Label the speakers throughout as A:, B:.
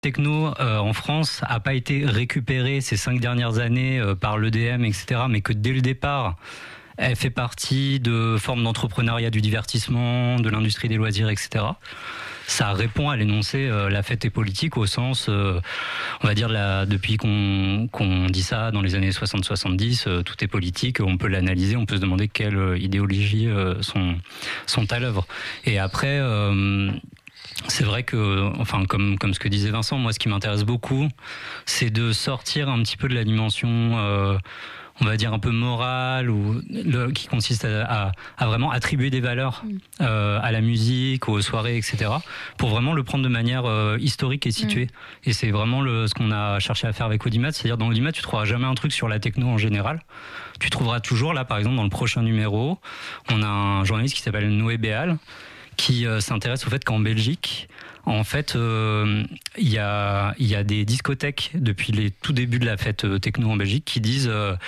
A: techno en France a pas été récupérée ces 5 dernières années par l'EDM, etc., mais que dès le départ, elle fait partie de formes d'entrepreneuriat du divertissement, de l'industrie des loisirs, etc. Ça répond à l'énoncé la fête est politique au sens, on va dire, depuis qu'on dit ça dans les années 60-70, tout est politique, on peut l'analyser, on peut se demander quelles idéologies sont à l'œuvre. Et après... c'est vrai que, enfin, comme ce que disait Vincent, moi, ce qui m'intéresse beaucoup, c'est de sortir un petit peu de la dimension, on va dire un peu morale, qui consiste à vraiment attribuer des valeurs à la musique, aux soirées, etc., pour vraiment le prendre de manière historique et située. Et c'est vraiment ce qu'on a cherché à faire avec Audimat, c'est-à-dire dans Audimat, tu trouveras jamais un truc sur la techno en général. Tu trouveras toujours, là, par exemple, dans le prochain numéro, on a un journaliste qui s'appelle Noé Béal, qui s'intéresse au fait qu'en Belgique, en fait, il y a des discothèques depuis les tout débuts de la fête techno en Belgique qui disent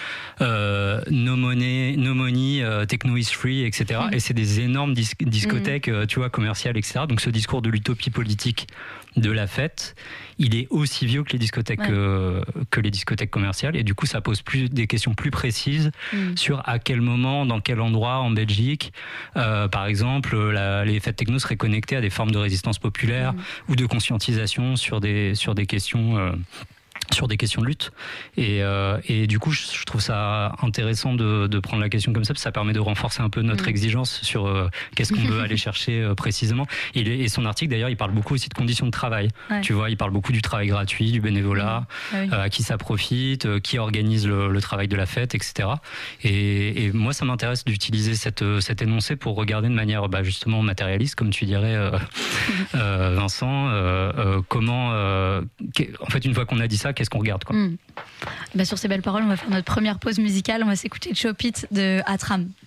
A: no money, no money, techno is free, etc. Et c'est des énormes discothèques, tu vois, commerciales, etc. Donc ce discours de l'utopie politique de la fête, il est aussi vieux que les discothèques que les discothèques commerciales, et du coup ça pose des questions plus précises sur à quel moment, dans quel endroit en Belgique, par exemple, les fêtes techno seraient connectées à des formes de résistance populaire ou de conscientisation sur des questions. Sur des questions de lutte, et du coup je trouve ça intéressant de prendre la question comme ça, parce que ça permet de renforcer un peu notre exigence sur qu'est-ce qu'on veut aller chercher précisément, et son article d'ailleurs il parle beaucoup aussi de conditions de travail, tu vois, il parle beaucoup du travail gratuit, du bénévolat, à qui ça profite, qui organise le travail de la fête, etc. Et moi ça m'intéresse d'utiliser cet énoncé pour regarder de manière justement matérialiste, comme tu dirais Vincent, comment en fait une fois qu'on a dit ça, qu'est-ce qu'on regarde, quoi.
B: Sur ces belles paroles, on va faire notre première pause musicale. On va s'écouter Chop It de Atram.